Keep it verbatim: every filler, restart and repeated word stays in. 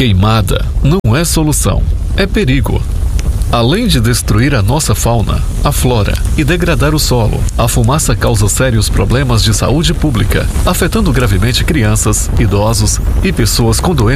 Queimada não é solução, é perigo. Além de destruir a nossa fauna, a flora e degradar o solo, a fumaça causa sérios problemas de saúde pública, afetando gravemente crianças, idosos e pessoas com doenças